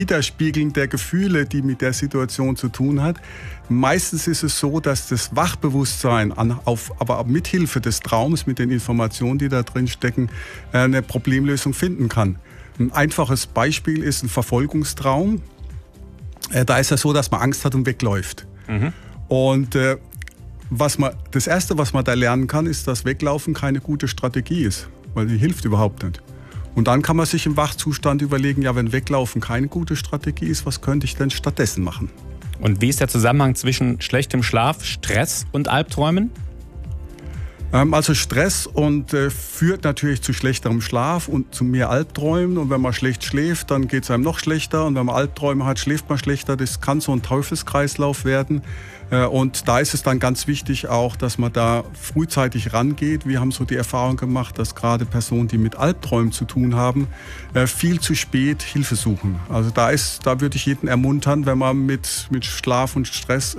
Widerspiegeln der Gefühle, die mit der Situation zu tun hat. Meistens ist es so, dass das Wachbewusstsein, aber mit Hilfe des Traums, mit den Informationen, die da drin stecken, eine Problemlösung finden kann. Ein einfaches Beispiel ist ein Verfolgungstraum. Da ist es so, dass man Angst hat und wegläuft. Und das Erste, was man da lernen kann, ist, dass Weglaufen keine gute Strategie ist, weil die hilft überhaupt nicht. Und dann kann man sich im Wachzustand überlegen, ja, wenn Weglaufen keine gute Strategie ist, was könnte ich denn stattdessen machen? Und wie ist der Zusammenhang zwischen schlechtem Schlaf, Stress und Albträumen? Also Stress führt natürlich zu schlechterem Schlaf und zu mehr Albträumen. Und wenn man schlecht schläft, dann geht es einem noch schlechter. Und wenn man Albträume hat, schläft man schlechter. Das kann so ein Teufelskreislauf werden. Und da ist es dann ganz wichtig auch, dass man da frühzeitig rangeht. Wir haben so die Erfahrung gemacht, dass gerade Personen, die mit Albträumen zu tun haben, viel zu spät Hilfe suchen. Also da würde ich jeden ermuntern, wenn man mit Schlaf und Stress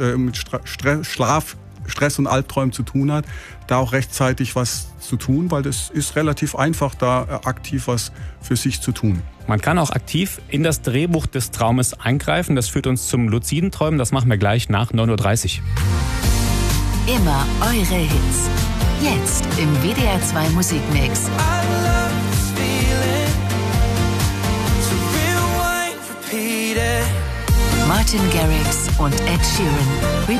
und Albträumen zu tun hat, da auch rechtzeitig was zu tun, weil das ist relativ einfach, da aktiv was für sich zu tun. Man kann auch aktiv in das Drehbuch des Traumes eingreifen. Das führt uns zum luziden Träumen. Das machen wir gleich nach 9:30 Uhr. Immer eure Hits. Jetzt im WDR 2 Musikmix. Martin Garrix und Ed Sheeran.